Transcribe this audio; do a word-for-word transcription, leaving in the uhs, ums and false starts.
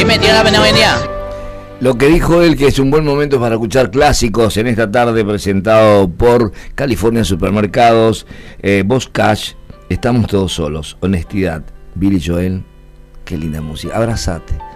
Dime, tiene la pena hoy en día. Lo que dijo él, que es un buen momento para escuchar clásicos en esta tarde, presentado por California Supermercados, eh, Boss Cash, Estamos Todos Solos, Honestidad, Billy Joel, qué linda música, abrazate.